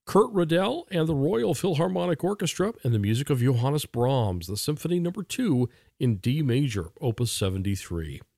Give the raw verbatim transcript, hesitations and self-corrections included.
Kurt Riddell and the Royal Philharmonic Orchestra and the music of Johannes Brahms, the Symphony Number two in D major, Opus seventy-three.